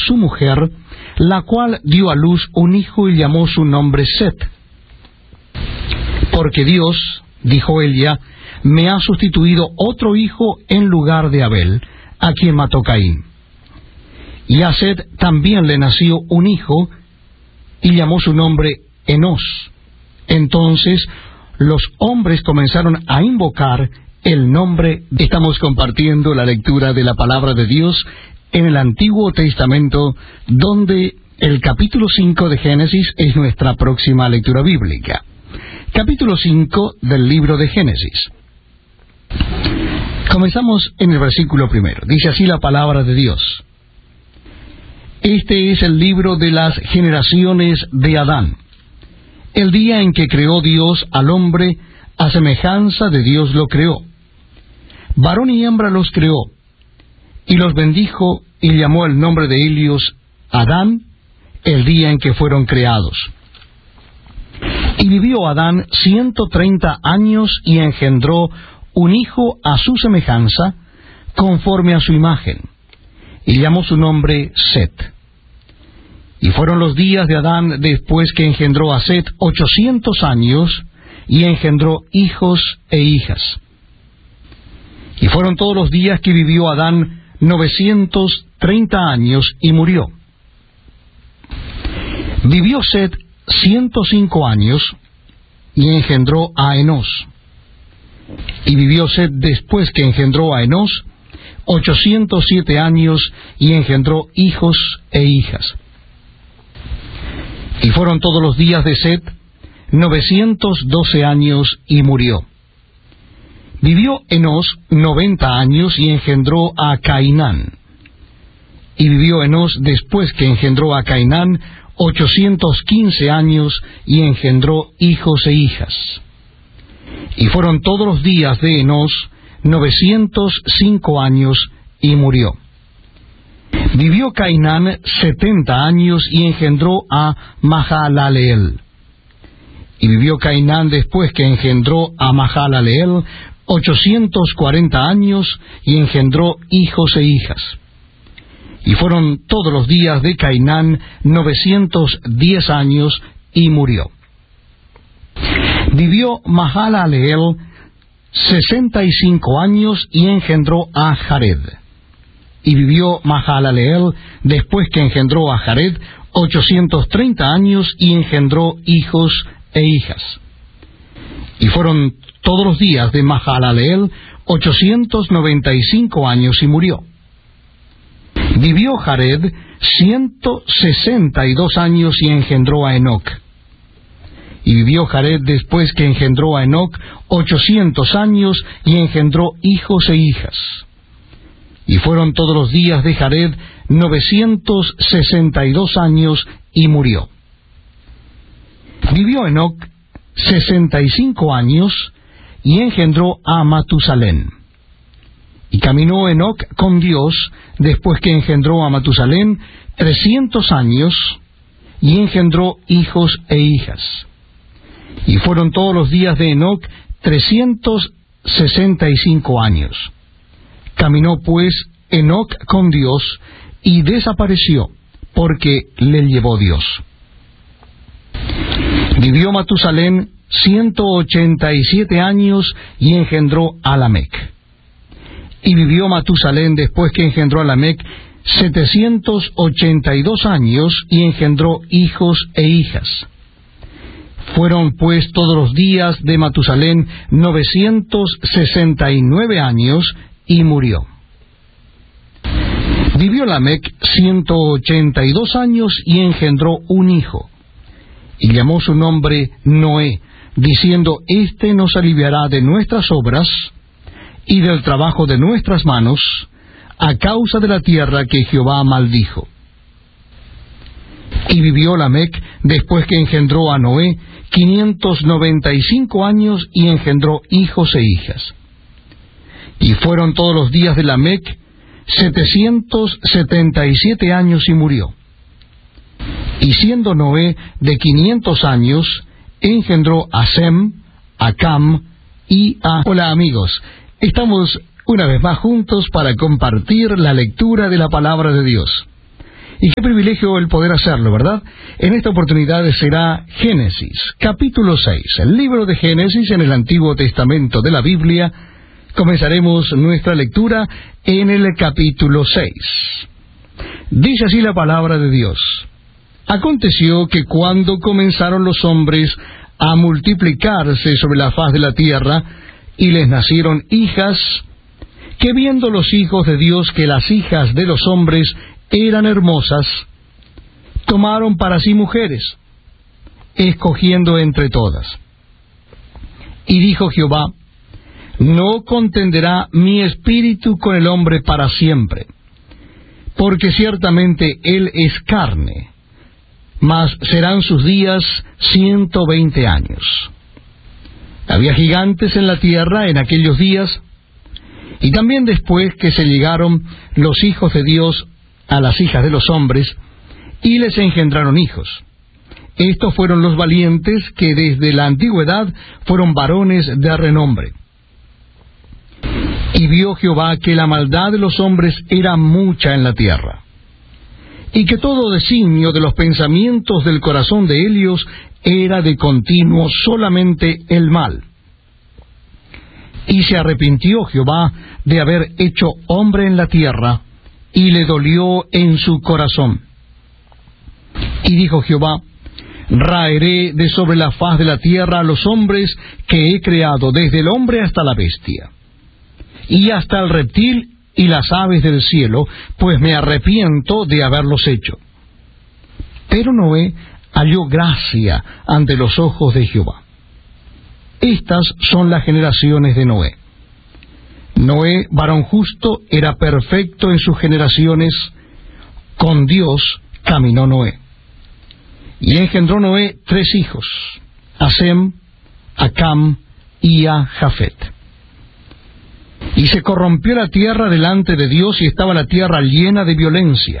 su mujer, la cual dio a luz un hijo y llamó su nombre Set. Porque Dios, dijo ella, me ha sustituido otro hijo en lugar de Abel, a quien mató Caín. Y a Set también le nació un hijo, y llamó su nombre Enós. Entonces los hombres comenzaron a invocar el nombre. Estamos compartiendo la lectura de la palabra de Dios en el Antiguo Testamento, donde el capítulo 5 de Génesis es nuestra próxima lectura bíblica. Capítulo 5 del libro de Génesis. Comenzamos en el versículo 1. Dice así la palabra de Dios. Este es el libro de las generaciones de Adán. El día en que creó Dios al hombre, a semejanza de Dios lo creó. Varón y hembra los creó, y los bendijo, y llamó el nombre de ellos Adán, el día en que fueron creados. Y vivió Adán 130 años, y engendró un hijo a su semejanza, conforme a su imagen, y llamó su nombre Set. Y fueron los días de Adán después que engendró a Set 800 años, y engendró hijos e hijas. Y fueron todos los días que vivió Adán 930 años, y murió. Vivió Set 105 años, y engendró a Enós. Y vivió Set después que engendró a Enós 807 años, y engendró hijos e hijas. Y fueron todos los días de Set 912 años, y murió. Vivió Enós 90 años, y engendró a Cainán. Y vivió Enós después que engendró a Cainán 815 años, y engendró hijos e hijas. Y fueron todos los días de Enós 905 años, y murió. Vivió Cainán 70 años, y engendró a Mahalaleel. Y vivió Cainán después que engendró a Mahalaleel 840 años, y engendró hijos e hijas. Y fueron todos los días de Cainán 910 años, y murió. Vivió Mahalaleel 65 años, y engendró a Jared. Y vivió Mahalaleel después que engendró a Jared 830 años, y engendró hijos e hijas. Y fueron todos los días de Mahalaleel 895 años, y murió. Vivió Jared 162 años, y engendró a Enoc. Y vivió Jared después que engendró a Enoc 800 años, y engendró hijos e hijas. Y fueron todos los días de Jared 962 años, y murió. Vivió Enoc 65 años, y engendró a Matusalén. Y caminó Enoc con Dios después que engendró a Matusalén 300 años, y engendró hijos e hijas. Y fueron todos los días de Enoc 365 años. Caminó pues Enoc con Dios, y desapareció, porque le llevó Dios. Vivió Matusalén 187 años, y engendró a Lamec. Y vivió Matusalén después que engendró a Lamec 782 años, y engendró hijos e hijas. Fueron pues todos los días de Matusalén 969 años, y murió. Vivió Lamec 182 años, y engendró un hijo, y llamó su nombre Noé, diciendo: Este nos aliviará de nuestras obras y del trabajo de nuestras manos, a causa de la tierra que Jehová maldijo. Y vivió Lamec después que engendró a Noé 595 años, y engendró hijos e hijas. Y fueron todos los días de Lamec 777 años, y murió. Y siendo Noé de 500 años, engendró a Sem, a Cam y a... Hola amigos, estamos una vez más juntos para compartir la lectura de la palabra de Dios. Y qué privilegio el poder hacerlo, ¿verdad? En esta oportunidad será Génesis, capítulo 6, el libro de Génesis en el Antiguo Testamento de la Biblia. Comenzaremos nuestra lectura en el capítulo 6. Dice así la palabra de Dios. Aconteció que cuando comenzaron los hombres a multiplicarse sobre la faz de la tierra, y les nacieron hijas, que viendo los hijos de Dios que las hijas de los hombres eran hermosas, tomaron para sí mujeres, escogiendo entre todas. Y dijo Jehová, no contenderá mi espíritu con el hombre para siempre, porque ciertamente él es carne, mas serán sus días 120 años. Había gigantes en la tierra en aquellos días, y también después que se llegaron los hijos de Dios a las hijas de los hombres, y les engendraron hijos. Estos fueron los valientes que desde la antigüedad fueron varones de renombre. Y vio Jehová que la maldad de los hombres era mucha en la tierra, y que todo designio de los pensamientos del corazón de ellos era de continuo solamente el mal. Y se arrepintió Jehová de haber hecho hombre en la tierra, y le dolió en su corazón. Y dijo Jehová, raeré de sobre la faz de la tierra a los hombres que he creado, desde el hombre hasta la bestia, y hasta el reptil y las aves del cielo, pues me arrepiento de haberlos hecho. Pero Noé halló gracia ante los ojos de Jehová. Estas son las generaciones de Noé. Noé, varón justo, era perfecto en sus generaciones. Con Dios caminó Noé. Y engendró Noé 3 hijos, a Sem, a Cam y a Jafet. Y se corrompió la tierra delante de Dios, y estaba la tierra llena de violencia.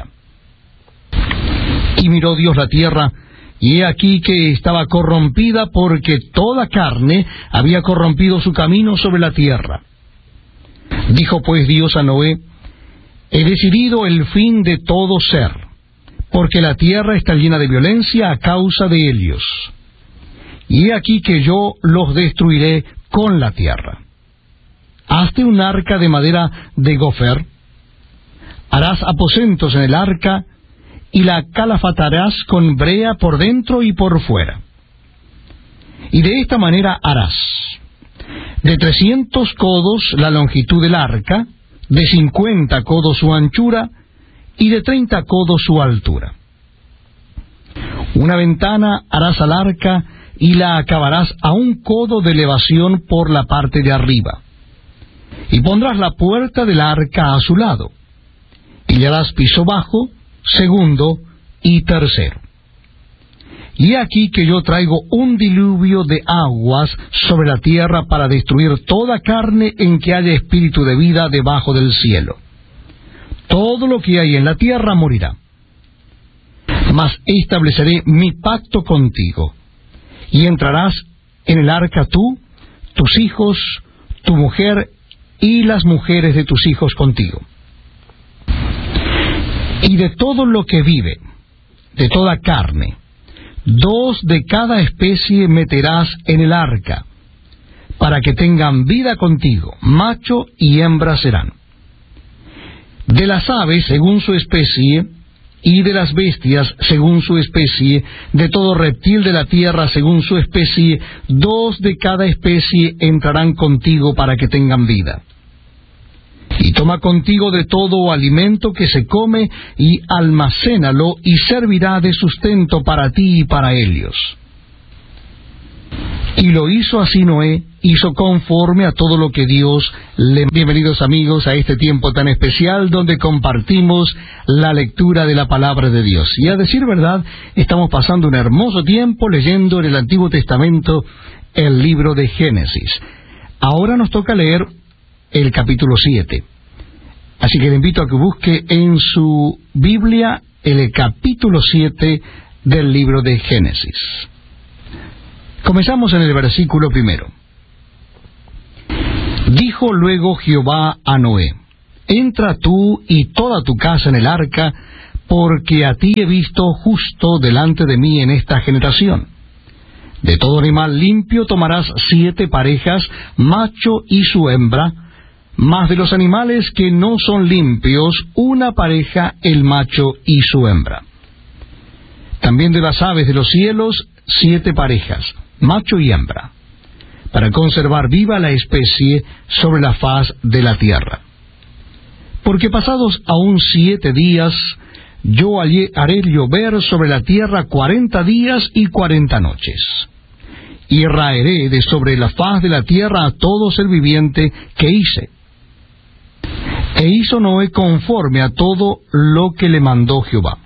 Y miró Dios la tierra, y he aquí que estaba corrompida, porque toda carne había corrompido su camino sobre la tierra. Dijo pues Dios a Noé, he decidido el fin de todo ser, porque la tierra está llena de violencia a causa de ellos. Y he aquí que yo los destruiré con la tierra. Hazte un arca de madera de gofer, harás aposentos en el arca, y la calafatarás con brea por dentro y por fuera. Y de esta manera harás: de 300 codos la longitud del arca, de 50 codos su anchura, y de 30 codos su altura. Una ventana harás al arca, y la acabarás a 1 codo de elevación por la parte de arriba. Y pondrás la puerta del arca a su lado, y le harás piso bajo, segundo y tercero. Y he aquí que yo traigo un diluvio de aguas sobre la tierra para destruir toda carne en que haya espíritu de vida debajo del cielo. Todo lo que hay en la tierra morirá. Mas estableceré mi pacto contigo, y entrarás en el arca tú, tus hijos, tu mujer, y las mujeres de tus hijos contigo. Y de todo lo que vive, de toda carne, 2 de cada especie meterás en el arca, para que tengan vida contigo, macho y hembra serán. De las aves según su especie, y de las bestias según su especie, de todo reptil de la tierra según su especie, 2 de cada especie entrarán contigo para que tengan vida. Y toma contigo de todo alimento que se come, y almacénalo, y servirá de sustento para ti y para ellos. Y lo hizo así Noé, hizo conforme a todo lo que Dios le... Bienvenidos amigos a este tiempo tan especial donde compartimos la lectura de la palabra de Dios. Y a decir verdad, estamos pasando un hermoso tiempo leyendo en el Antiguo Testamento el libro de Génesis. Ahora nos toca leer el capítulo 7. Así que le invito a que busque en su Biblia el capítulo 7 del libro de Génesis. Comenzamos en el versículo 1. Dijo luego Jehová a Noé: entra tú y toda tu casa en el arca, porque a ti he visto justo delante de mí en esta generación. De todo animal limpio tomarás 7 parejas, macho y su hembra, mas de los animales que no son limpios, 1 pareja, el macho y su hembra. También de las aves de los cielos, 7 parejas, macho y hembra, para conservar viva la especie sobre la faz de la tierra. Porque pasados aún 7 días, yo haré llover sobre la tierra 40 días y 40 noches. Y raeré de sobre la faz de la tierra a todo ser viviente que hice. E hizo Noé conforme a todo lo que le mandó Jehová.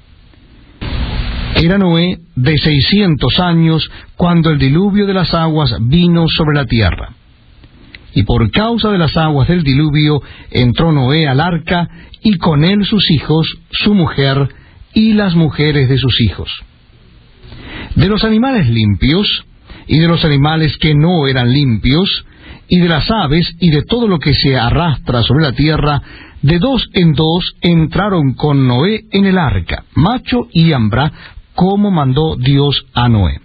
Era Noé de 600 años cuando el diluvio de las aguas vino sobre la tierra. Y por causa de las aguas del diluvio entró Noé al arca, y con él sus hijos, su mujer, y las mujeres de sus hijos. De los animales limpios, y de los animales que no eran limpios, y de las aves, y de todo lo que se arrastra sobre la tierra, de 2 en 2 entraron con Noé en el arca, macho y hembra, como mandó Dios a Noé.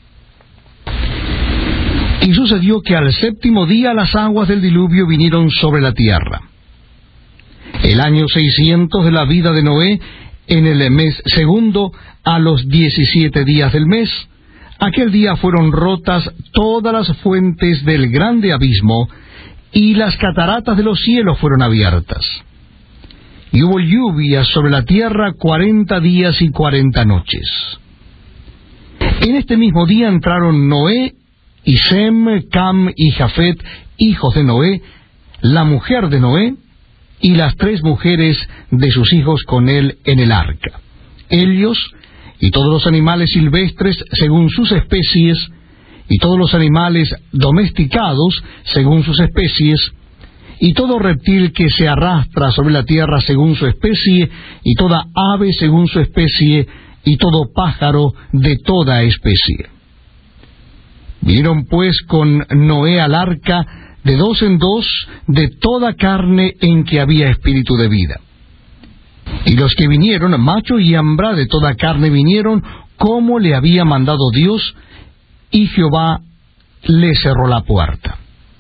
Y sucedió que al 7º día las aguas del diluvio vinieron sobre la tierra. El año 600 de la vida de Noé, en el mes 2, a los 17 días del mes, aquel día fueron rotas todas las fuentes del grande abismo, y las cataratas de los cielos fueron abiertas. Y hubo lluvia sobre la tierra 40 días y 40 noches. En este mismo día entraron Noé, y Sem, Cam y Jafet, hijos de Noé, la mujer de Noé, y las 3 mujeres de sus hijos con él en el arca. Ellos, y todos los animales silvestres según sus especies, y todos los animales domesticados según sus especies, y todo reptil que se arrastra sobre la tierra según su especie, y toda ave según su especie, y todo pájaro de toda especie. Vinieron pues con Noé al arca de 2 en 2 de toda carne en que había espíritu de vida. Y los que vinieron, macho y hembra de toda carne vinieron, como le había mandado Dios, y Jehová le cerró la puerta.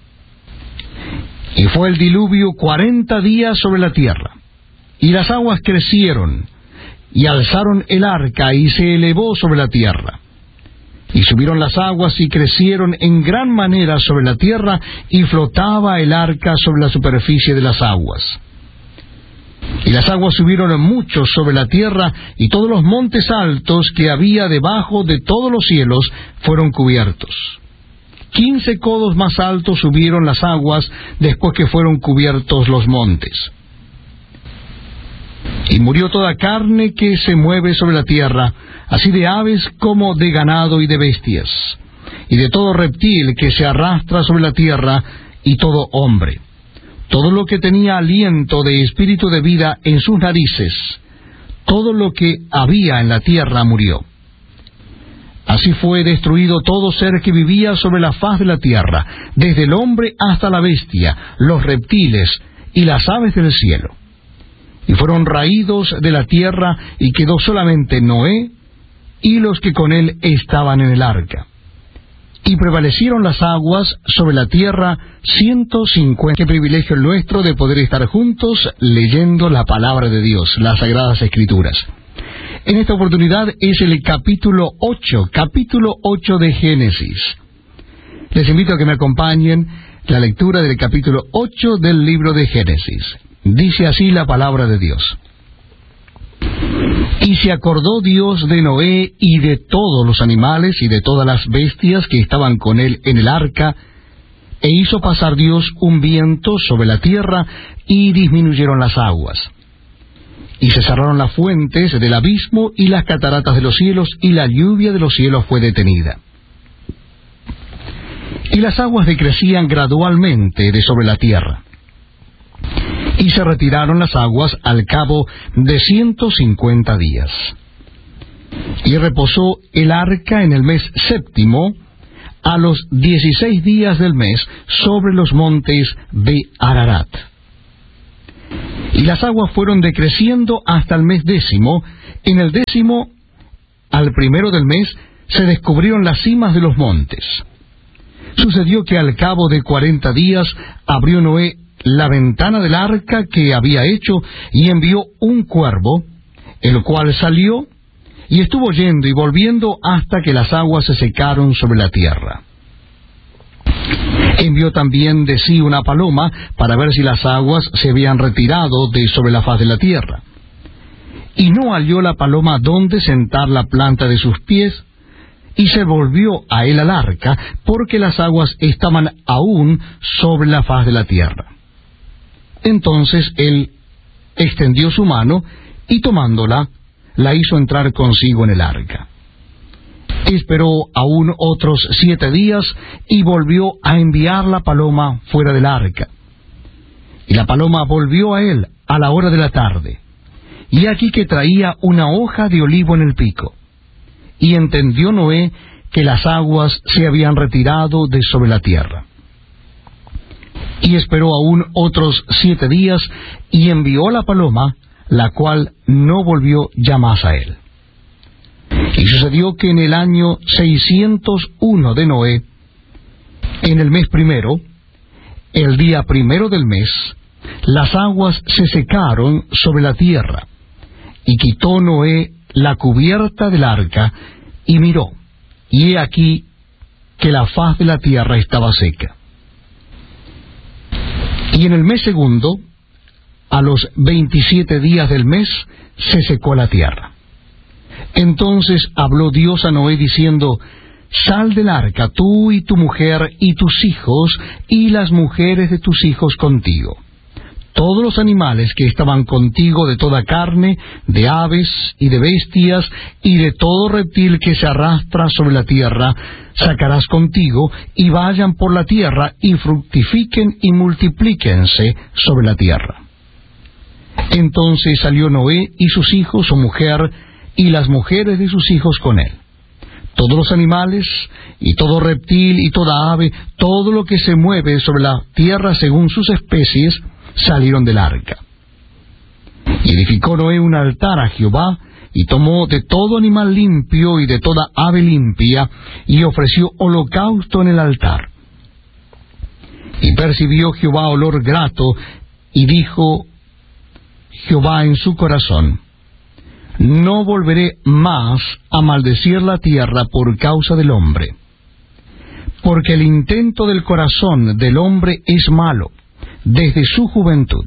Y fue el diluvio 40 días sobre la tierra, y las aguas crecieron, y alzaron el arca, y se elevó sobre la tierra. Y subieron las aguas, y crecieron en gran manera sobre la tierra, y flotaba el arca sobre la superficie de las aguas. Y las aguas subieron mucho sobre la tierra, y todos los montes altos que había debajo de todos los cielos fueron cubiertos. 15 codos más altos subieron las aguas después que fueron cubiertos los montes. Y murió toda carne que se mueve sobre la tierra, así de aves como de ganado y de bestias, y de todo reptil que se arrastra sobre la tierra, y todo hombre. Todo lo que tenía aliento de espíritu de vida en sus narices, todo lo que había en la tierra murió. Así fue destruido todo ser que vivía sobre la faz de la tierra, desde el hombre hasta la bestia, los reptiles y las aves del cielo. Y fueron raídos de la tierra, y quedó solamente Noé y los que con él estaban en el arca. Y prevalecieron las aguas sobre la tierra 150. Qué privilegio el nuestro de poder estar juntos leyendo la palabra de Dios, las Sagradas Escrituras. En esta oportunidad es el capítulo 8 de Génesis. Les invito a que me acompañen la lectura del capítulo 8 del libro de Génesis. Dice así la palabra de Dios. Y se acordó Dios de Noé y de todos los animales y de todas las bestias que estaban con él en el arca, e hizo pasar Dios un viento sobre la tierra, y disminuyeron las aguas. Y se cerraron las fuentes del abismo y las cataratas de los cielos, y la lluvia de los cielos fue detenida. Y las aguas decrecían gradualmente de sobre la tierra. Y se retiraron las aguas al cabo de 150 días. Y reposó el arca en el mes 7, a los 16 días del mes, sobre los montes de Ararat. Y las aguas fueron decreciendo hasta el mes 10. En el 10, al primero del mes, se descubrieron las cimas de los montes. Sucedió que al cabo de 40 días abrió Noé la ventana del arca que había hecho y envió un cuervo, el cual salió y estuvo yendo y volviendo hasta que las aguas se secaron sobre la tierra. Envió también de sí una paloma para ver si las aguas se habían retirado de sobre la faz de la tierra. Y no halló la paloma dónde sentar la planta de sus pies, y se volvió a él al arca, porque las aguas estaban aún sobre la faz de la tierra. Entonces él extendió su mano, y tomándola, la hizo entrar consigo en el arca. Esperó aún otros 7 días, y volvió a enviar la paloma fuera del arca. Y la paloma volvió a él a la hora de la tarde, y aquí que traía una hoja de olivo en el pico. Y entendió Noé que las aguas se habían retirado de sobre la tierra. Y esperó aún otros 7 días, y envió la paloma, la cual no volvió ya más a él. Y sucedió que en el año 601 de Noé, en el mes primero, el día primero del mes, las aguas se secaron sobre la tierra, y quitó Noé la cubierta del arca, y miró, y he aquí que la faz de la tierra estaba seca. Y en el mes segundo, a los 27 días del mes, se secó la tierra. Entonces habló Dios a Noé diciendo: Sal del arca, tú y tu mujer y tus hijos, y las mujeres de tus hijos contigo. Todos los animales que estaban contigo, de toda carne, de aves y de bestias, y de todo reptil que se arrastra sobre la tierra, sacarás contigo, y vayan por la tierra, y fructifiquen y multiplíquense sobre la tierra. Entonces salió Noé y sus hijos, su mujer, y las mujeres de sus hijos con él. Todos los animales, y todo reptil, y toda ave, todo lo que se mueve sobre la tierra según sus especies, salieron del arca. Y edificó Noé un altar a Jehová, y tomó de todo animal limpio y de toda ave limpia, y ofreció holocausto en el altar. Y percibió Jehová olor grato, y dijo Jehová en su corazón: No volveré más a maldecir la tierra por causa del hombre, porque el intento del corazón del hombre es malo desde su juventud.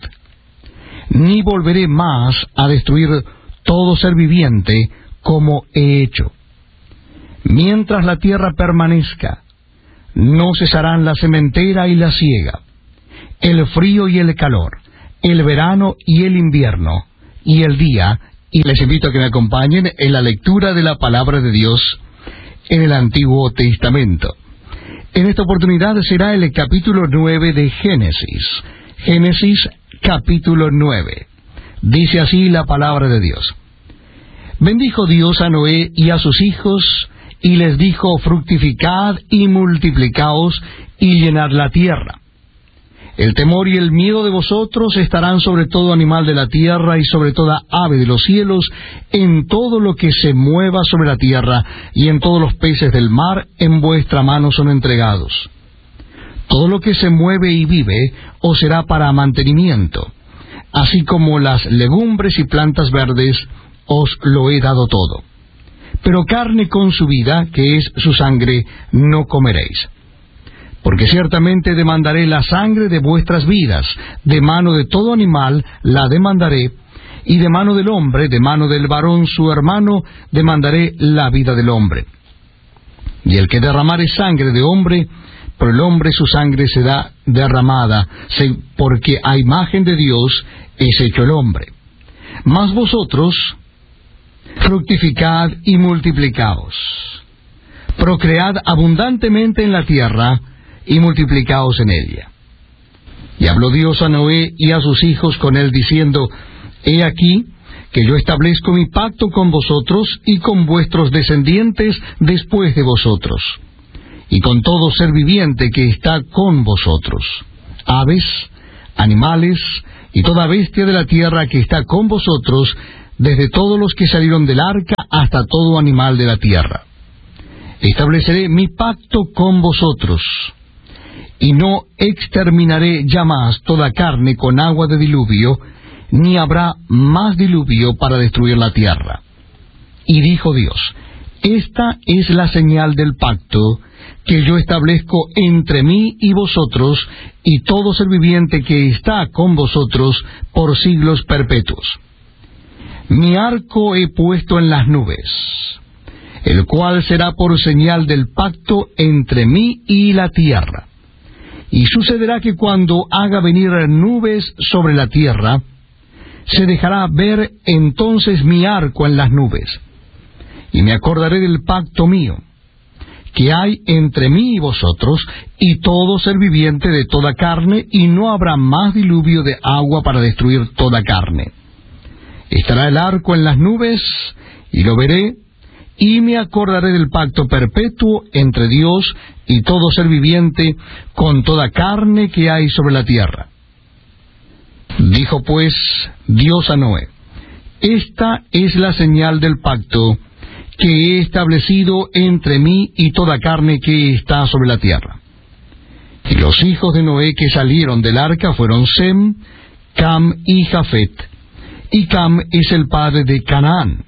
Ni volveré más a destruir todo ser viviente como he hecho. Mientras la tierra permanezca, no cesarán la sementera y la siega, el frío y el calor, el verano y el invierno, y el día. Y les invito a que me acompañen en la lectura de la palabra de Dios en el Antiguo Testamento. En esta oportunidad será el capítulo 9 de Génesis. Génesis capítulo 9. Dice así la palabra de Dios. Bendijo Dios a Noé y a sus hijos, y les dijo: fructificad y multiplicaos, y llenad la tierra. El temor y el miedo de vosotros estarán sobre todo animal de la tierra y sobre toda ave de los cielos, en todo lo que se mueva sobre la tierra, y en todos los peces del mar en vuestra mano son entregados. Todo lo que se mueve y vive os será para mantenimiento, así como las legumbres y plantas verdes os lo he dado todo. Pero carne con su vida, que es su sangre, no comeréis. Porque ciertamente demandaré la sangre de vuestras vidas, de mano de todo animal la demandaré, y de mano del hombre, de mano del varón su hermano, demandaré la vida del hombre. Y el que derramare sangre de hombre, por el hombre su sangre será derramada, porque a imagen de Dios es hecho el hombre. Mas vosotros, fructificad y multiplicaos, procread abundantemente en la tierra, y multiplicaos en ella. Y habló Dios a Noé y a sus hijos con él, diciendo: He aquí que yo establezco mi pacto con vosotros y con vuestros descendientes después de vosotros, y con todo ser viviente que está con vosotros, aves, animales, y toda bestia de la tierra que está con vosotros, desde todos los que salieron del arca hasta todo animal de la tierra. Estableceré mi pacto con vosotros, y no exterminaré ya más toda carne con agua de diluvio, ni habrá más diluvio para destruir la tierra. Y dijo Dios: esta es la señal del pacto que yo establezco entre mí y vosotros, y todo ser viviente que está con vosotros por siglos perpetuos. Mi arco he puesto en las nubes, el cual será por señal del pacto entre mí y la tierra. Y sucederá que cuando haga venir nubes sobre la tierra, se dejará ver entonces mi arco en las nubes, y me acordaré del pacto mío, que hay entre mí y vosotros, y todo ser viviente de toda carne, y no habrá más diluvio de agua para destruir toda carne. Estará el arco en las nubes, y lo veré, y me acordaré del pacto perpetuo entre Dios y todo ser viviente con toda carne que hay sobre la tierra. Dijo pues Dios a Noé: esta es la señal del pacto que he establecido entre mí y toda carne que está sobre la tierra. Y los hijos de Noé que salieron del arca fueron Sem, Cam y Jafet, y Cam es el padre de Canaán.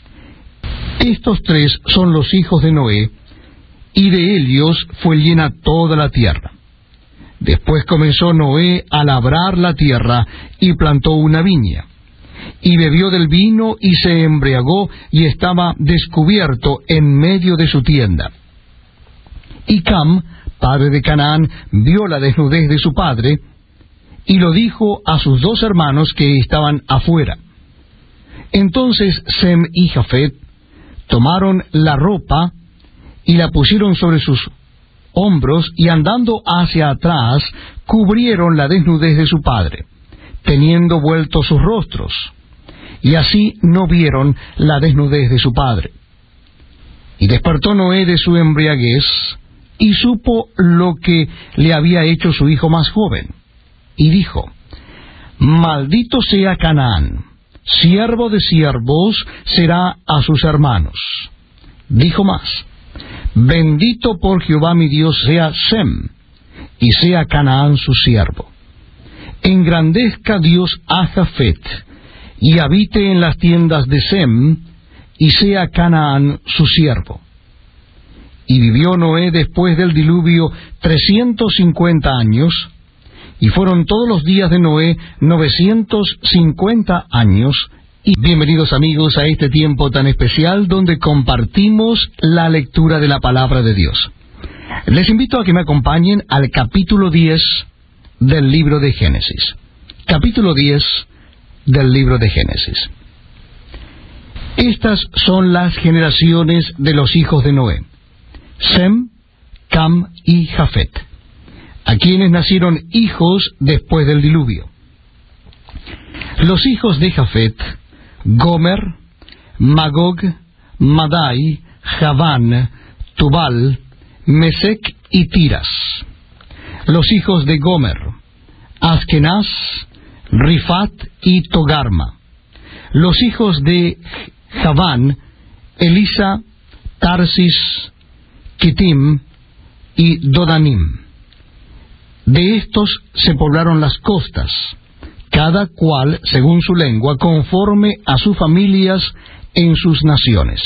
Estos tres son los hijos de Noé, y de ellos fue llena toda la tierra. Después comenzó Noé a labrar la tierra, y plantó una viña, y bebió del vino, y se embriagó, y estaba descubierto en medio de su tienda. Y Cam, padre de Canaán, vio la desnudez de su padre, y lo dijo a sus dos hermanos que estaban afuera. Entonces Sem y Jafet tomaron la ropa, y la pusieron sobre sus hombros, y andando hacia atrás, cubrieron la desnudez de su padre, teniendo vueltos sus rostros, y así no vieron la desnudez de su padre. Y despertó Noé de su embriaguez, y supo lo que le había hecho su hijo más joven, y dijo: maldito sea Canaán, siervo de siervos será a sus hermanos. Dijo más: bendito por Jehová mi Dios sea Sem, y sea Canaán su siervo. Engrandezca Dios a Jafet, y habite en las tiendas de Sem, y sea Canaán su siervo. Y vivió Noé después del diluvio 350 años, y fueron todos los días de Noé 950 años. Y bienvenidos amigos a este tiempo tan especial donde compartimos la lectura de la palabra de Dios. Les invito a que me acompañen al capítulo 10 del libro de Génesis. Capítulo 10 del libro de Génesis. Estas son las generaciones de los hijos de Noé: Sem, Cam y Jafet, a quienes nacieron hijos después del diluvio. Los hijos de Jafet: Gomer, Magog, Madai, Javán, Tubal, Mesec y Tiras. Los hijos de Gomer: Askenaz, Rifat y Togarma. Los hijos de Javán: Elisa, Tarsis, Kitim y Dodanim. De estos se poblaron las costas, cada cual según su lengua, conforme a sus familias en sus naciones.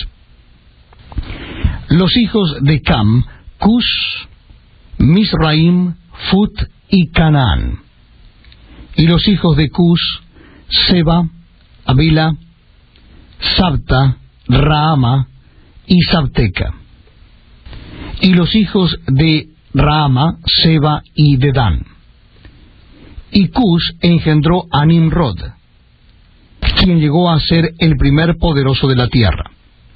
Los hijos de Cam: Cush, Misraim, Fut y Canaán. Y los hijos de Cush: Seba, Avila, Sabta, Raama y Sabteca. Y los hijos de Raama: Seba y Dedán. Y Cush engendró a Nimrod, quien llegó a ser el primer poderoso de la tierra.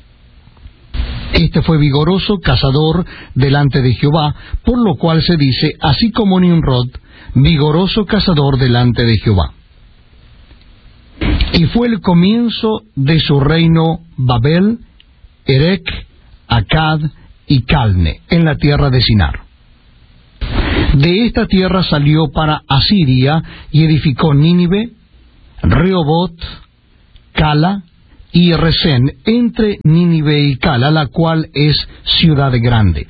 Este fue vigoroso cazador delante de Jehová, por lo cual se dice, así como Nimrod, vigoroso cazador delante de Jehová. Y fue el comienzo de su reino Babel, Erec, Acad y Calne, en la tierra de Sinar. De esta tierra salió para Asiria y edificó Nínive, Rehoboth, Cala y Resén, entre Nínive y Cala, la cual es ciudad grande.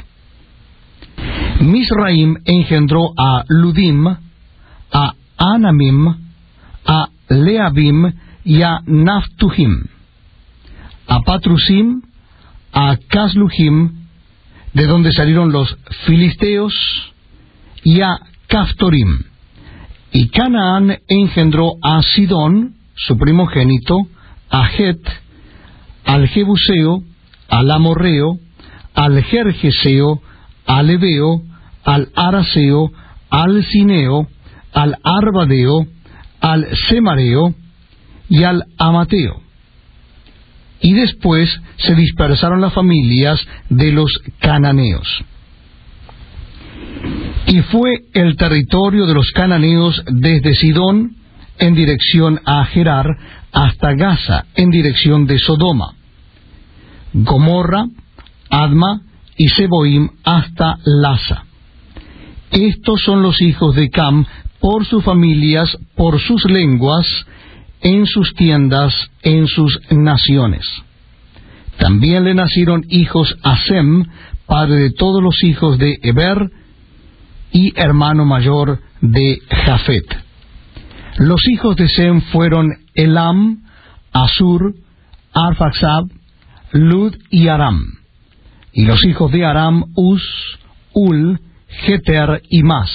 Misraim engendró a Ludim, a Anamim, a Leabim y a Naftujim, a Patrusim, a Casluhim, de donde salieron los filisteos, y a Caftorim. Y Canaán engendró a Sidón, su primogénito, a Het, al Jebuseo, al Amorreo, al Gergeseo, al Ebeo, al Araseo, al Cineo, al Arbadeo, al Semareo y al Amateo. Y después se dispersaron las familias de los cananeos. Y fue el territorio de los cananeos desde Sidón en dirección a Gerar hasta Gaza en dirección de Sodoma, Gomorra, Adma y Seboim hasta Lasa. Estos son los hijos de Cam por sus familias, por sus lenguas, en sus tiendas, en sus naciones. También le nacieron hijos a Sem, padre de todos los hijos de Eber, y hermano mayor de Jafet. Los hijos de Sem fueron Elam, Asur, Arfaxad, Lud y Aram. Y los hijos de Aram, Uz, Ul, Geter y Mas.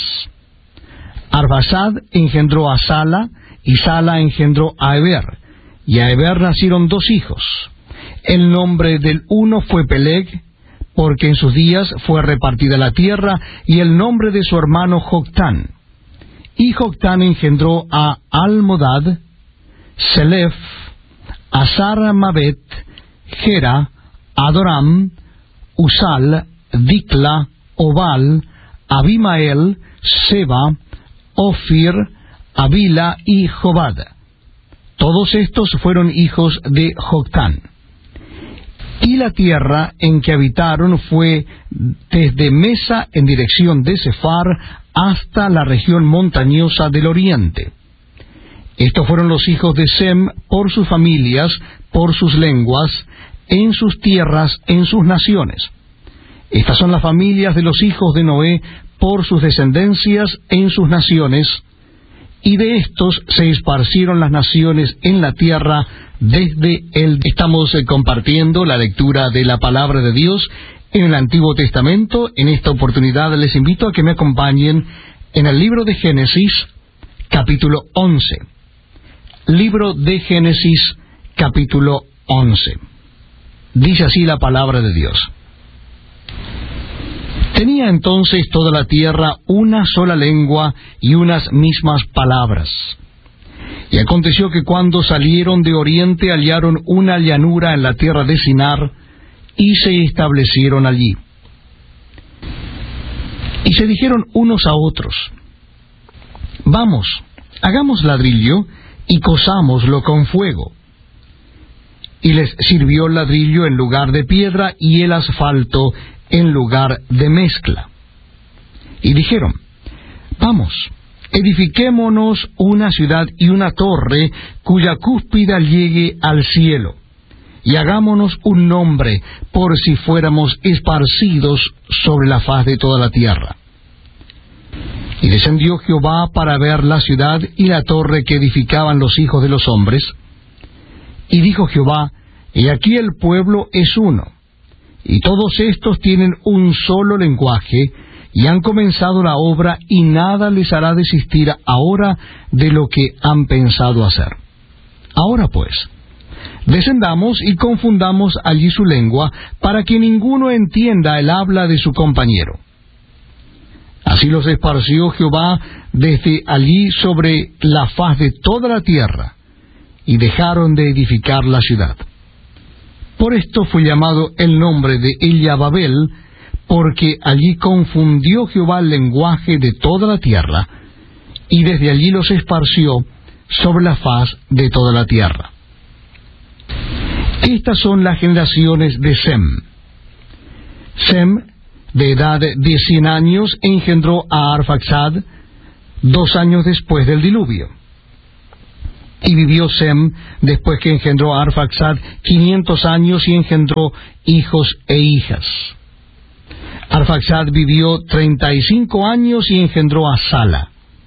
Arfaxad engendró a Sala, y Sala engendró a Eber, y a Eber nacieron dos hijos. El nombre del uno fue Peleg, porque en sus días fue repartida la tierra, y el nombre de su hermano Joctán. Y Joctán engendró a Almodad, Selef, Asar-Mabet, Gera, Adoram, Usal, Dicla, Obal, Abimael, Seba, Ofir, Avila y Jobad. Todos estos fueron hijos de Joctán. Y la tierra en que habitaron fue desde Mesa en dirección de Sefar hasta la región montañosa del oriente. Estos fueron los hijos de Sem por sus familias, por sus lenguas, en sus tierras, en sus naciones. Estas son las familias de los hijos de Noé por sus descendencias en sus naciones, y de estos se esparcieron las naciones en la tierra desde el... Estamos compartiendo la lectura de la palabra de Dios en el Antiguo Testamento. En esta oportunidad les invito a que me acompañen en el libro de Génesis, capítulo 11. Libro de Génesis, capítulo 11. Dice así la palabra de Dios. Tenía entonces toda la tierra una sola lengua y unas mismas palabras. Y aconteció que cuando salieron de oriente hallaron una llanura en la tierra de Sinar, y se establecieron allí. Y se dijeron unos a otros: Vamos, hagamos ladrillo y cosámoslo con fuego. Y les sirvió el ladrillo en lugar de piedra y el asfalto en lugar de mezcla. Y dijeron: Vamos, edifiquémonos una ciudad y una torre cuya cúspide llegue al cielo, y hagámonos un nombre por si fuéramos esparcidos sobre la faz de toda la tierra. Y descendió Jehová para ver la ciudad y la torre que edificaban los hijos de los hombres. Y dijo Jehová: He aquí el pueblo es uno, y todos estos tienen un solo lenguaje, y han comenzado la obra, y nada les hará desistir ahora de lo que han pensado hacer. Ahora pues, descendamos y confundamos allí su lengua, para que ninguno entienda el habla de su compañero. Así los esparció Jehová desde allí sobre la faz de toda la tierra, y dejaron de edificar la ciudad. Por esto fue llamado el nombre de ella Babel, porque allí confundió Jehová el lenguaje de toda la tierra, y desde allí los esparció sobre la faz de toda la tierra. Estas son las generaciones de Sem. Sem de edad de 100 años, engendró a Arfaxad 2 años después del diluvio. Y vivió Sem, después que engendró a Arfaxad, 500 años y engendró hijos e hijas. Arfaxad vivió 35 años y engendró a Sala.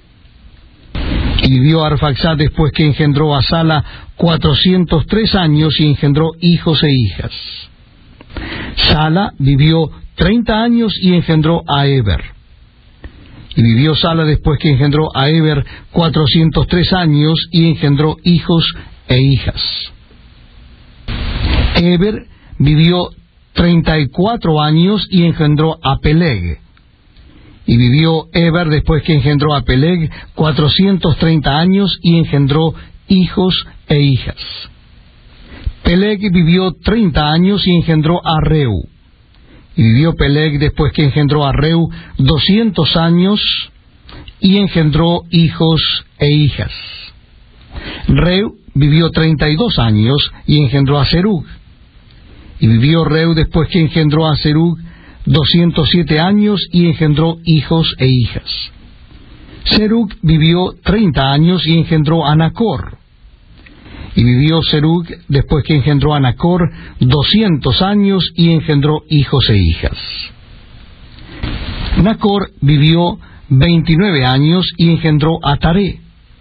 Y vivió Arfaxad, después que engendró a Sala, 403 años y engendró hijos e hijas. Sala vivió 30 años y engendró a Eber. Y vivió Sala, después que engendró a Eber, 403 años y engendró hijos e hijas. Eber vivió 34 años y engendró a Peleg. Y vivió Eber, después que engendró a Peleg, 430 años y engendró hijos e hijas. Peleg vivió 30 años y engendró a Reu. Y vivió Peleg, después que engendró a Reu, 200 años y engendró hijos e hijas. Reu vivió 32 años y engendró a Serug. Y vivió Reu, después que engendró a Serug, 207 años y engendró hijos e hijas. Serug vivió 30 años y engendró a Nacor. Y vivió Serug, después que engendró a Nacor, 200 años y engendró hijos e hijas. Nacor vivió 29 años y engendró a Taré.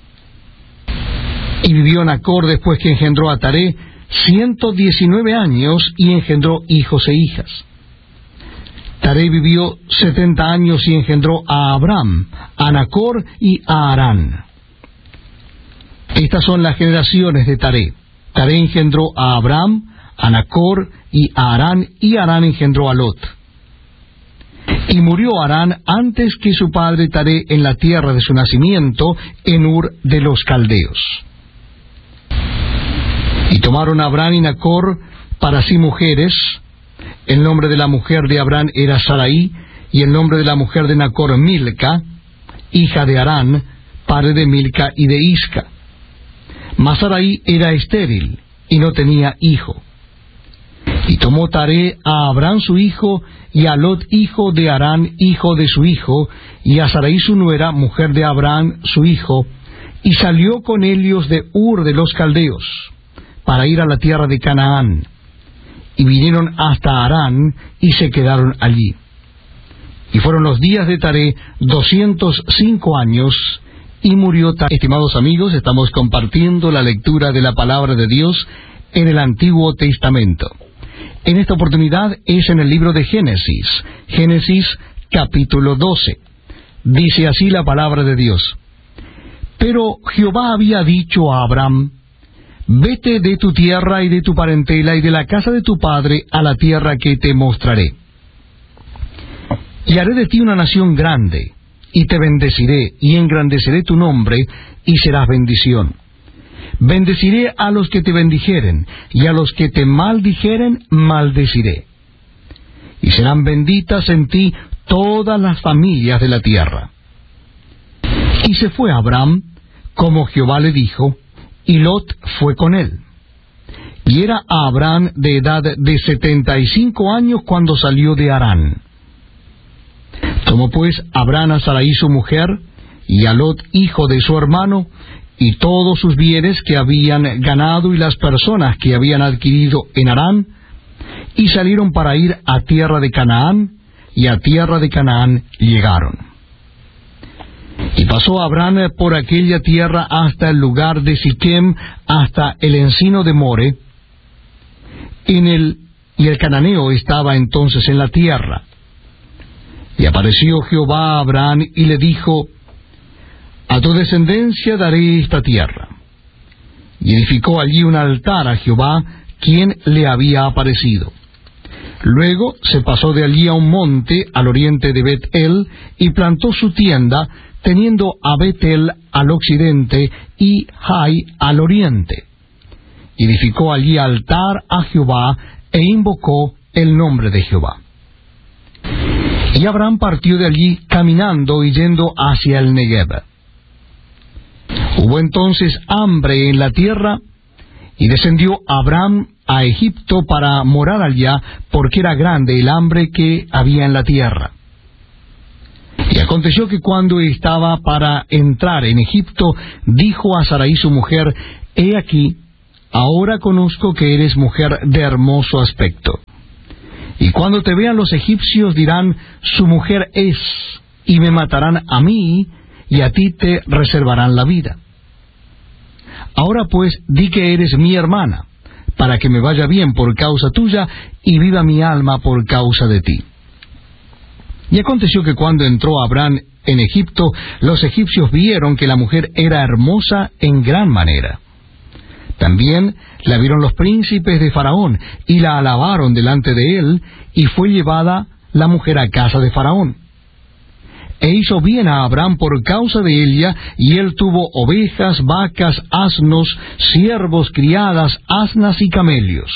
Y vivió Nacor, después que engendró a Taré, 119 años y engendró hijos e hijas. Taré vivió 70 años y engendró a Abram, a Nacor y a Harán. Estas son las generaciones de Taré. Taré engendró a Abram, a Nacor y a Harán, y Harán engendró a Lot. Y murió Harán antes que su padre Taré en la tierra de su nacimiento, en Ur de los Caldeos. Y tomaron a Abram y Nacor para sí mujeres. El nombre de la mujer de Abram era Sarai, y el nombre de la mujer de Nacor Milca, hija de Harán, padre de Milca y de Isca. Mas Sarai era estéril, y no tenía hijo. Y tomó Taré a Abram su hijo, y a Lot hijo de Harán, hijo de su hijo, y a Sarai su nuera, mujer de Abram su hijo, y salió con ellos de Ur de los Caldeos, para ir a la tierra de Canaán. Y vinieron hasta Harán, y se quedaron allí. Y fueron los días de Taré 205 años, y murió Taré. Estimados amigos, estamos compartiendo la lectura de la palabra de Dios en el Antiguo Testamento. En esta oportunidad es en el libro de Génesis, Génesis capítulo 12. Dice así la palabra de Dios: Pero Jehová había dicho a Abram: Vete de tu tierra y de tu parentela y de la casa de tu padre a la tierra que te mostraré. Y haré de ti una nación grande, y te bendeciré, y engrandeceré tu nombre, y serás bendición. Bendeciré a los que te bendijeren, y a los que te maldijeren, maldeciré. Y serán benditas en ti todas las familias de la tierra. Y se fue Abram, como Jehová le dijo, y Lot fue con él. Y era Abram de edad de 75 años cuando salió de Harán. Tomó pues Abram a Sarai su mujer, y a Lot hijo de su hermano, y todos sus bienes que habían ganado y las personas que habían adquirido en Harán, y salieron para ir a tierra de Canaán, y a tierra de Canaán llegaron. Y pasó Abram por aquella tierra hasta el lugar de Siquem, hasta el encino de More, y el cananeo estaba entonces en la tierra. Y apareció Jehová a Abram y le dijo: A tu descendencia daré esta tierra. Y edificó allí un altar a Jehová, quien le había aparecido. Luego se pasó de allí a un monte al oriente de Bet-el, y plantó su tienda, teniendo a Bet-el al occidente y Jai al oriente. Y edificó allí altar a Jehová, e invocó el nombre de Jehová. Y Abram partió de allí caminando y yendo hacia el Negev. Hubo entonces hambre en la tierra, y descendió Abram a Egipto para morar allá, porque era grande el hambre que había en la tierra. Y aconteció que cuando estaba para entrar en Egipto, dijo a Sarai su mujer: He aquí, ahora conozco que eres mujer de hermoso aspecto. Y cuando te vean los egipcios dirán: Su mujer es, y me matarán a mí, y a ti te reservarán la vida. Ahora pues, di que eres mi hermana, para que me vaya bien por causa tuya, y viva mi alma por causa de ti. Y aconteció que cuando entró Abraham en Egipto, los egipcios vieron que la mujer era hermosa en gran manera. También la vieron los príncipes de Faraón, y la alabaron delante de él, y fue llevada la mujer a casa de Faraón. E hizo bien a Abraham por causa de ella, y él tuvo ovejas, vacas, asnos, siervos, criadas, asnas y camellos.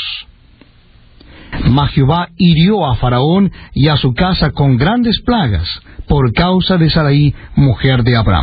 Mas Jehová hirió a Faraón y a su casa con grandes plagas, por causa de Sarai, mujer de Abraham.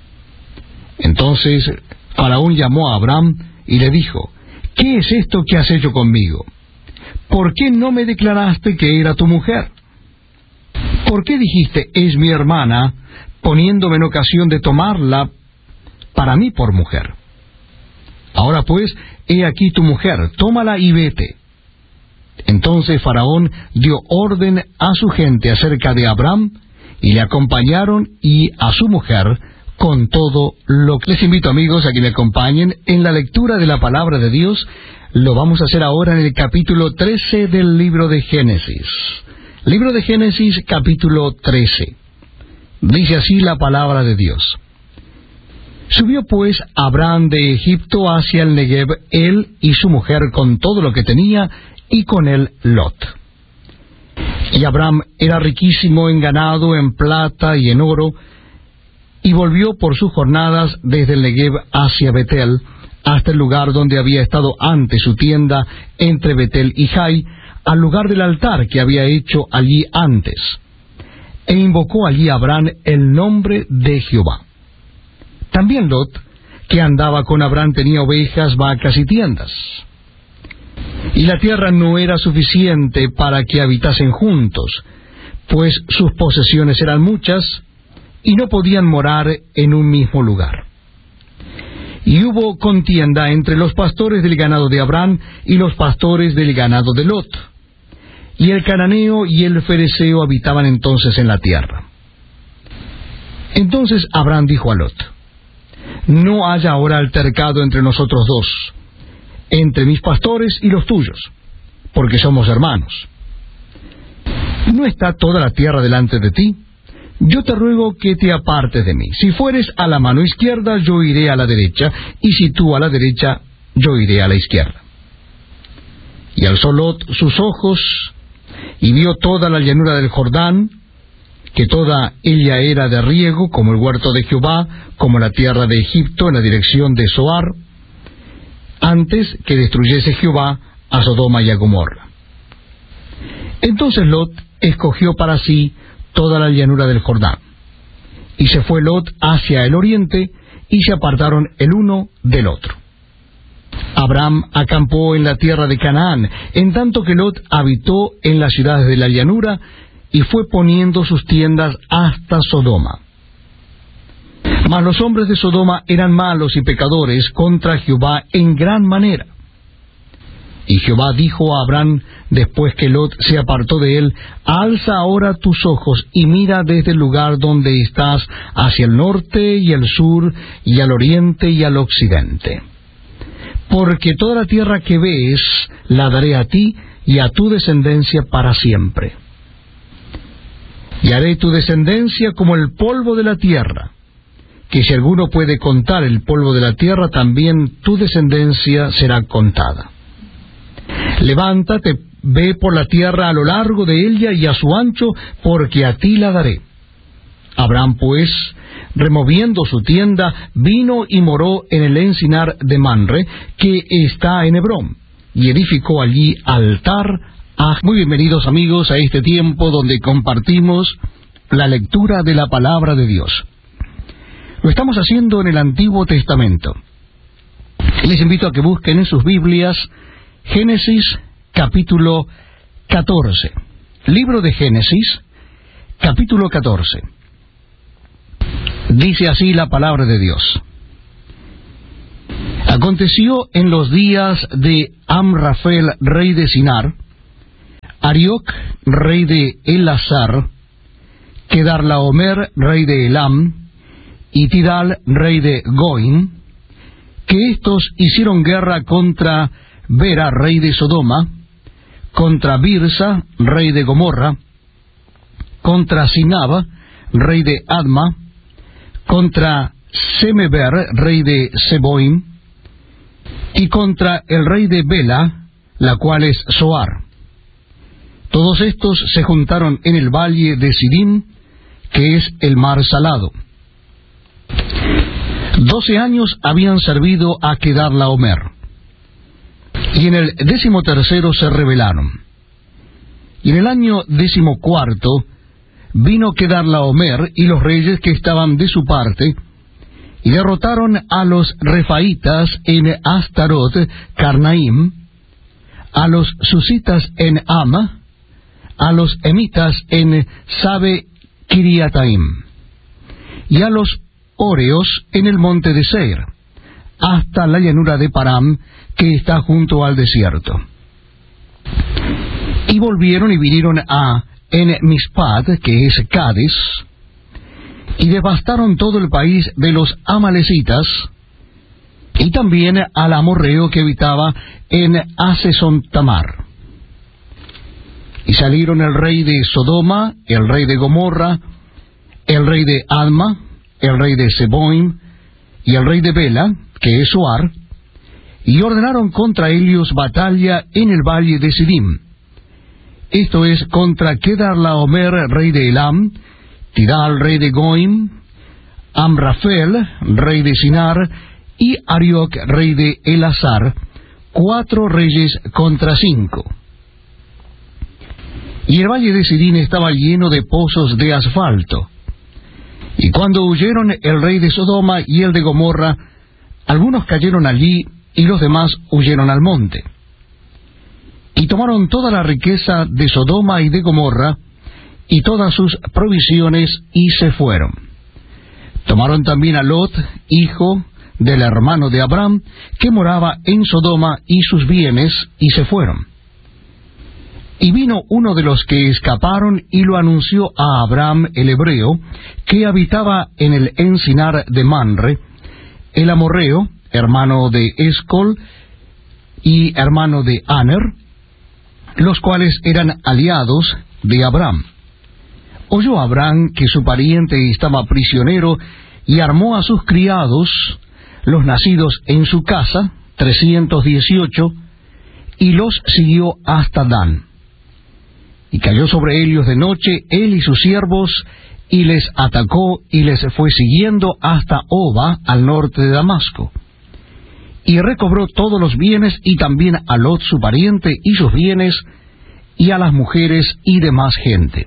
Entonces Faraón llamó a Abraham y le dijo: ¿Qué es esto que has hecho conmigo? ¿Por qué no me declaraste que era tu mujer? ¿Por qué dijiste: es mi hermana, poniéndome en ocasión de tomarla para mí por mujer? Ahora pues, he aquí tu mujer, tómala y vete. Entonces Faraón dio orden a su gente acerca de Abraham, y le acompañaron, y a su mujer, con todo lo que... Les invito, amigos, a que me acompañen en la lectura de la palabra de Dios. Lo vamos a hacer ahora en el capítulo 13 del libro de Génesis. Libro de Génesis, capítulo 13. Dice así la palabra de Dios. Subió pues Abraham de Egipto hacia el Negev, él y su mujer con todo lo que tenía, y con él Lot. Y Abraham era riquísimo en ganado, en plata y en oro, y volvió por sus jornadas desde el Negev hacia Betel, hasta el lugar donde había estado antes su tienda, entre Betel y Jai, al lugar del altar que había hecho allí antes. E invocó allí Abraham el nombre de Jehová. También Lot, que andaba con Abraham, tenía ovejas, vacas y tiendas. Y la tierra no era suficiente para que habitasen juntos, pues sus posesiones eran muchas, y no podían morar en un mismo lugar. Y hubo contienda entre los pastores del ganado de Abraham y los pastores del ganado de Lot. Y el cananeo y el fereceo habitaban entonces en la tierra. Entonces Abraham dijo a Lot: No haya ahora altercado entre nosotros dos, entre mis pastores y los tuyos, porque somos hermanos. ¿No está toda la tierra delante de ti? Yo te ruego que te apartes de mí. Si fueres a la mano izquierda, yo iré a la derecha, y si tú a la derecha, yo iré a la izquierda. Y alzó Lot sus ojos, y vio toda la llanura del Jordán, que toda ella era de riego, como el huerto de Jehová, como la tierra de Egipto, en la dirección de Zoar, antes que destruyese Jehová a Sodoma y a Gomorra. Entonces Lot escogió para sí toda la llanura del Jordán. Y se fue Lot hacia el oriente, y se apartaron el uno del otro. Abraham acampó en la tierra de Canaán, en tanto que Lot habitó en las ciudades de la llanura, y fue poniendo sus tiendas hasta Sodoma. Mas los hombres de Sodoma eran malos y pecadores contra Jehová en gran manera. Y Jehová dijo a Abraham, después que Lot se apartó de él: Alza ahora tus ojos y mira desde el lugar donde estás hacia el norte y el sur y al oriente y al occidente. Porque toda la tierra que ves la daré a ti y a tu descendencia para siempre. Y haré tu descendencia como el polvo de la tierra, que si alguno puede contar el polvo de la tierra, también tu descendencia será contada. Levántate, ve por la tierra a lo largo de ella y a su ancho, porque a ti la daré. Abraham, pues, removiendo su tienda, vino y moró en el encinar de Manre, que está en Hebrón, y edificó allí altar a... Muy bienvenidos, amigos, a este tiempo donde compartimos la lectura de la palabra de Dios. Lo estamos haciendo en el Antiguo Testamento. Les invito a que busquen en sus Biblias Génesis capítulo 14. Libro de Génesis, capítulo 14. Dice así la palabra de Dios. Aconteció en los días de Amrafel, rey de Sinar, Arioc, rey de Elasar, Kedarlaomer, rey de Elam, y Tidal, rey de Goim, que éstos hicieron guerra contra Bera, rey de Sodoma, contra Birsa, rey de Gomorra, contra Sinab, rey de Adma, contra Semeber, rey de Seboim, y contra el rey de Bela, la cual es Zoar. Todos estos se juntaron en el valle de Sidim, que es el mar salado. 12 años habían servido a Kedarlaomer, y en el 13º se rebelaron. Y en el año 14 vino Kedarlaomer y los reyes que estaban de su parte, y derrotaron a los refaitas en Astarot Carnaim, a los susitas en Ama, a los emitas en Sabe Kiriataim, y a los Oreos en el monte de Seir, hasta la llanura de Param, que está junto al desierto. Y volvieron y vinieron a En-Mispad, que es Cades, y devastaron todo el país de los amalecitas, y también al amorreo que habitaba en Haseson-Tamar. Y salieron el rey de Sodoma, el rey de Gomorra, el rey de Adma, el rey de Seboim, y el rey de Bela, que es Zoar, y ordenaron contra ellos batalla en el valle de Sidim. Esto es contra Kedarlaomer, rey de Elam, Tidal, rey de Goim, Amrafel, rey de Sinar, y Arioc, rey de Elasar, 4 reyes contra 5. Y el valle de Sidim estaba lleno de pozos de asfalto. Y cuando huyeron el rey de Sodoma y el de Gomorra, algunos cayeron allí y los demás huyeron al monte. Y tomaron toda la riqueza de Sodoma y de Gomorra, y todas sus provisiones, y se fueron. Tomaron también a Lot, hijo del hermano de Abraham, que moraba en Sodoma, y sus bienes, y se fueron. Y vino uno de los que escaparon, y lo anunció a Abraham el hebreo, que habitaba en el encinar de Manre, el amorreo, hermano de Escol, y hermano de Aner, los cuales eran aliados de Abraham. Oyó Abraham que su pariente estaba prisionero, y armó a sus criados, los nacidos en su casa, 318, y los siguió hasta Dan. Y cayó sobre ellos de noche, él y sus siervos, y les atacó, y les fue siguiendo hasta Oba, al norte de Damasco. Y recobró todos los bienes, y también a Lot su pariente, y sus bienes, y a las mujeres y demás gente.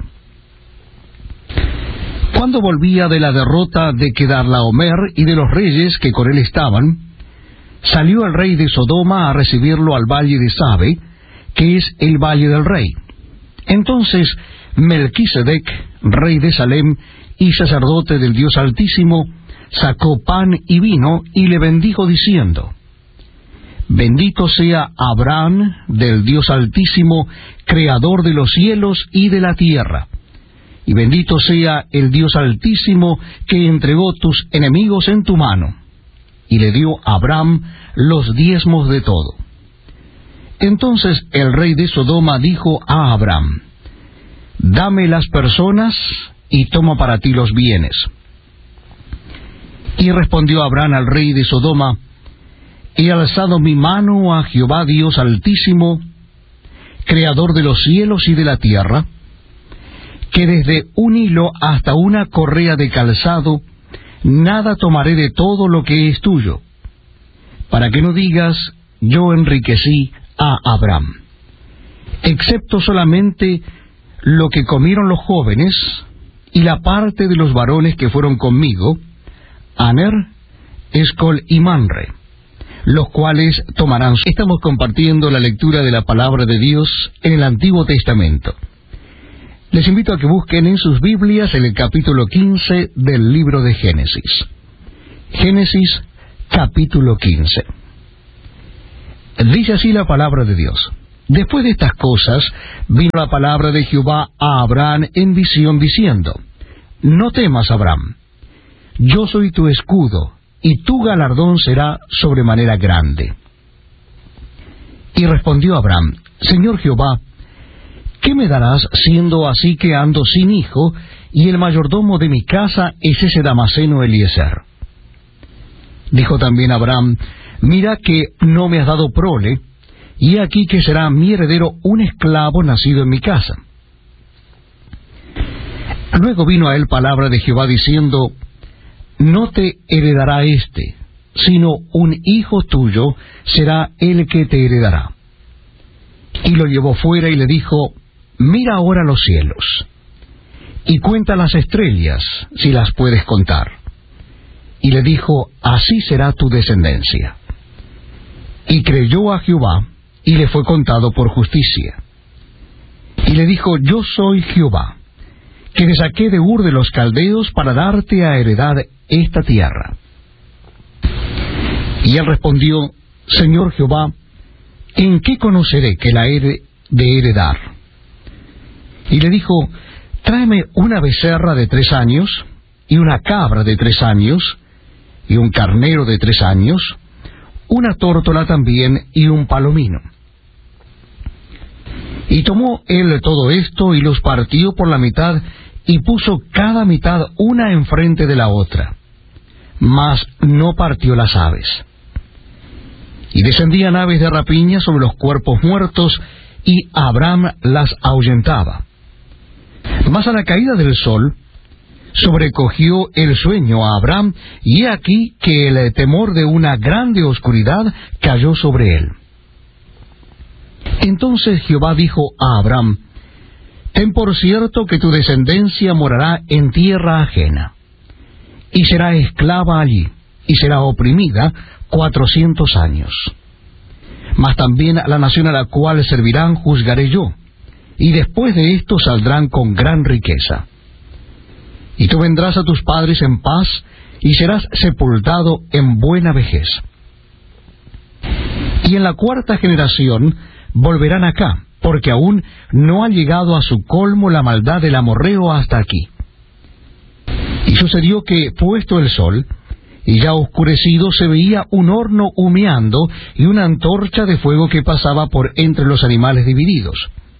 Cuando volvía de la derrota de Kedarlaomer y de los reyes que con él estaban, salió el rey de Sodoma a recibirlo al valle de Sabe, que es el valle del rey. Entonces Melquisedec, rey de Salem y sacerdote del Dios Altísimo, sacó pan y vino y le bendijo diciendo: Bendito sea Abraham del Dios Altísimo, creador de los cielos y de la tierra. Y bendito sea el Dios Altísimo, que entregó tus enemigos en tu mano. Y le dio a Abraham los diezmos de todo. Entonces el rey de Sodoma dijo a Abraham: Dame las personas y toma para ti los bienes. Y respondió Abraham al rey de Sodoma: He alzado mi mano a Jehová Dios Altísimo, creador de los cielos y de la tierra, que desde un hilo hasta una correa de calzado, nada tomaré de todo lo que es tuyo, para que no digas: yo enriquecí a Abraham, excepto solamente lo que comieron los jóvenes, y la parte de los varones que fueron conmigo, Aner, Escol y Manre, los cuales tomarán. Estamos compartiendo la lectura de la palabra de Dios en el Antiguo Testamento. Les invito a que busquen en sus Biblias en el capítulo 15 del libro de Génesis. Génesis, capítulo 15. Dice así la palabra de Dios. Después de estas cosas, vino la palabra de Jehová a Abraham en visión, diciendo: No temas, Abraham, yo soy tu escudo, y tu galardón será sobremanera grande. Y respondió Abraham: Señor Jehová, ¿qué me darás siendo así que ando sin hijo, y el mayordomo de mi casa es ese Damaseno Eliezer? Dijo también Abraham: Mira que no me has dado prole, y aquí que será mi heredero un esclavo nacido en mi casa. Luego vino a él palabra de Jehová diciendo: No te heredará éste, sino un hijo tuyo será el que te heredará. Y lo llevó fuera y le dijo: Mira ahora los cielos, y cuenta las estrellas, si las puedes contar. Y le dijo: Así será tu descendencia. Y creyó a Jehová, y le fue contado por justicia. Y le dijo: Yo soy Jehová, que te saqué de Ur de los Caldeos para darte a heredad esta tierra. Y él respondió: Señor Jehová, ¿en qué conoceré que la he de heredar? Y le dijo: Tráeme una becerra de 3 años, y una cabra de 3 años, y un carnero de 3 años, una tórtola también, y un palomino. Y tomó él todo esto, y los partió por la mitad, y puso cada mitad una enfrente de la otra, mas no partió las aves. Y descendían aves de rapiña sobre los cuerpos muertos, y Abraham las ahuyentaba. Mas a la caída del sol, sobrecogió el sueño a Abraham, y he aquí que el temor de una grande oscuridad cayó sobre él. Entonces Jehová dijo a Abraham: Ten por cierto que tu descendencia morará en tierra ajena, y será esclava allí, y será oprimida 400 años. Mas también a la nación a la cual servirán juzgaré yo, y después de esto saldrán con gran riqueza. Y tú vendrás a tus padres en paz, y serás sepultado en buena vejez. Y en la 4ª generación volverán acá, porque aún no ha llegado a su colmo la maldad del amorreo hasta aquí. Y sucedió que, puesto el sol, y ya oscurecido, se veía un horno humeando, y una antorcha de fuego que pasaba por entre los animales divididos.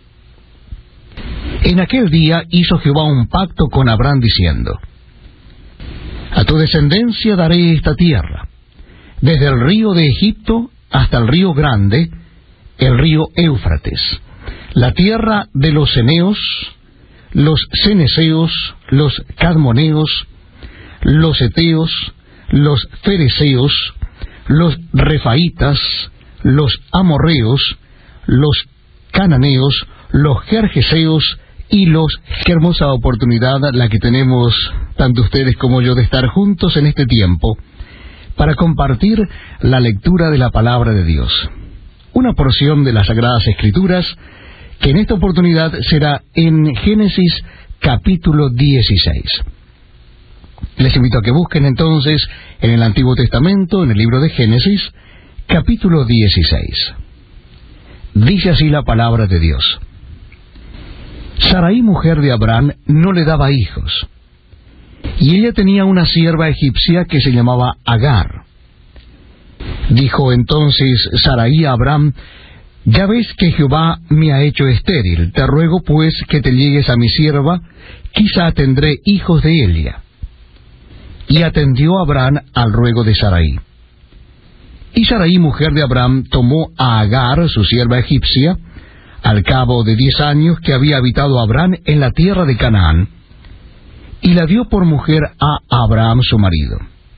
En aquel día hizo Jehová un pacto con Abraham, diciendo: A tu descendencia daré esta tierra, desde el río de Egipto hasta el río grande, el río Éufrates, la tierra de los ceneos, los ceneseos, los cadmoneos, los heteos, los fereceos, los refaitas, los amorreos, los cananeos, los gergeseos y los... Qué hermosa oportunidad la que tenemos, tanto ustedes como yo, de estar juntos en este tiempo para compartir la lectura de la palabra de Dios. Una porción de las Sagradas Escrituras que en esta oportunidad será en Génesis capítulo 16. Les invito a que busquen entonces en el Antiguo Testamento, en el libro de Génesis, capítulo 16. Dice así la palabra de Dios. Sarai, mujer de Abraham, no le daba hijos, y ella tenía una sierva egipcia que se llamaba Agar. Dijo entonces Sarai a Abraham: Ya ves que Jehová me ha hecho estéril, te ruego pues que te llegues a mi sierva, quizá tendré hijos de ella. Y atendió Abraham al ruego de Sarai. Y Sarai, mujer de Abraham, tomó a Agar, su sierva egipcia, al cabo de 10 años que había habitado Abraham en la tierra de Canaán, y la dio por mujer a Abraham su marido.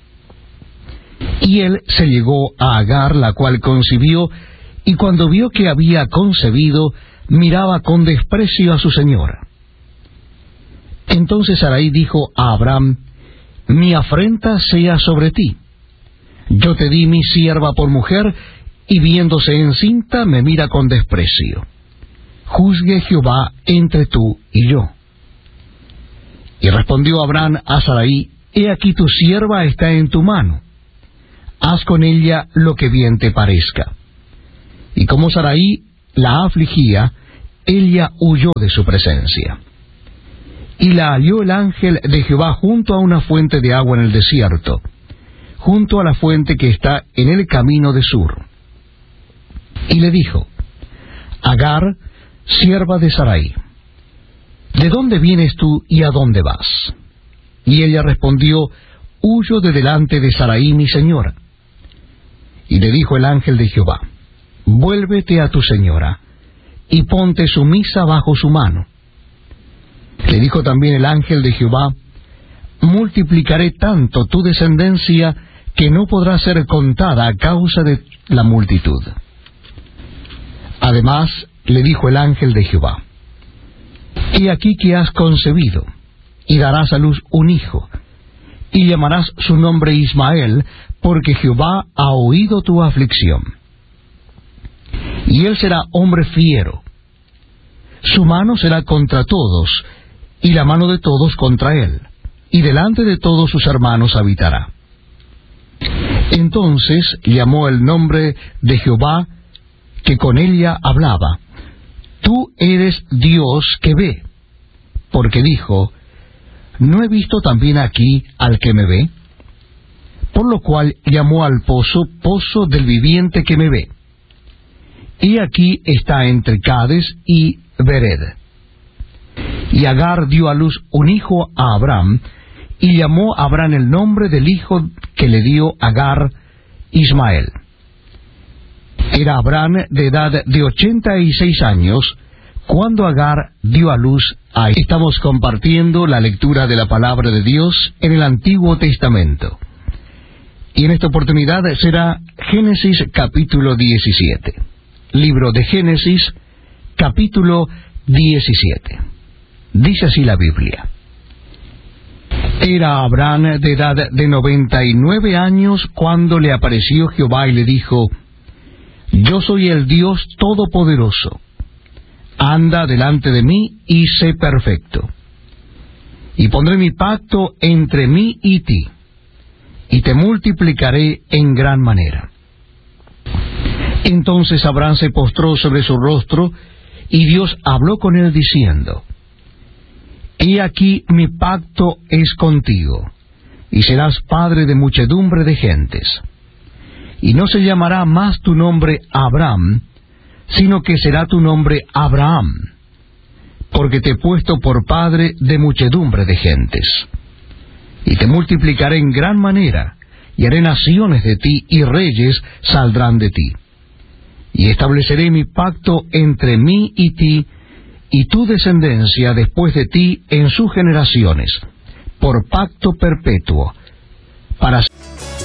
Y él se llegó a Agar, la cual concibió, y cuando vio que había concebido, miraba con desprecio a su señora. Entonces Sarai dijo a Abraham: Mi afrenta sea sobre ti. Yo te di mi sierva por mujer, y viéndose encinta me mira con desprecio. Juzgue Jehová entre tú y yo. Y respondió Abraham a Sarai: He aquí tu sierva está en tu mano. Haz con ella lo que bien te parezca. Y como Sarai la afligía, ella huyó de su presencia. Y la halló el ángel de Jehová junto a una fuente de agua en el desierto, junto a la fuente que está en el camino de Sur. Y le dijo: Agar, sierva de Sarai, ¿de dónde vienes tú y a dónde vas? Y ella respondió: Huyo de delante de Sarai mi señora. Y le dijo el ángel de Jehová: Vuélvete a tu señora, y ponte sumisa bajo su mano. Le dijo también el ángel de Jehová: Multiplicaré tanto tu descendencia que no podrá ser contada a causa de la multitud. Además, le dijo el ángel de Jehová: He aquí que has concebido, y darás a luz un hijo, y llamarás su nombre Ismael, porque Jehová ha oído tu aflicción. Y él será hombre fiero. Su mano será contra todos, y la mano de todos contra él, y delante de todos sus hermanos habitará. Entonces llamó el nombre de Jehová, que con ella hablaba: Tú eres Dios que ve. Porque dijo: ¿No he visto también aquí al que me ve? Por lo cual llamó al pozo, pozo del viviente que me ve. Y aquí está entre Cades y Bered. Y Agar dio a luz un hijo a Abraham, y llamó a Abraham el nombre del hijo que le dio Agar, Ismael. Era Abraham de edad de 86 años, cuando Agar dio a luz a... Estamos compartiendo la lectura de la palabra de Dios en el Antiguo Testamento. Y en esta oportunidad será Génesis capítulo 17. Libro de Génesis, capítulo 17. Dice así la Biblia: Era Abraham de edad de 99 años cuando le apareció Jehová y le dijo: Yo soy el Dios Todopoderoso. Anda delante de mí y sé perfecto. Y pondré mi pacto entre mí y ti, y te multiplicaré en gran manera. Entonces Abraham se postró sobre su rostro, y Dios habló con él diciendo: He aquí mi pacto es contigo, y serás padre de muchedumbre de gentes. Y no se llamará más tu nombre Abraham, sino que será tu nombre Abraham, porque te he puesto por padre de muchedumbre de gentes. Y te multiplicaré en gran manera, y haré naciones de ti, y reyes saldrán de ti. Y estableceré mi pacto entre mí y ti, y tu descendencia después de ti en sus generaciones, por pacto perpetuo, para